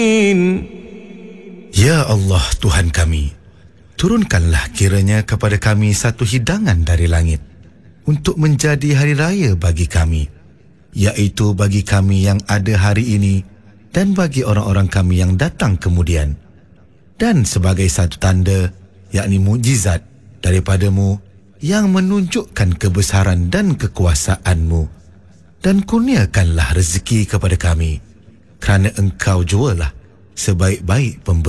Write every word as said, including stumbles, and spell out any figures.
Ya Allah Tuhan kami, turunkanlah kiranya kepada kami satu hidangan dari langit untuk menjadi hari raya bagi kami, iaitu bagi kami yang ada hari ini dan bagi orang-orang kami yang datang kemudian, dan sebagai satu tanda, yakni mukjizat daripadamu yang menunjukkan kebesaran dan kekuasaanmu, dan kurniakanlah rezeki kepada kami, kerana engkau jualah sebaik-baik pemberi.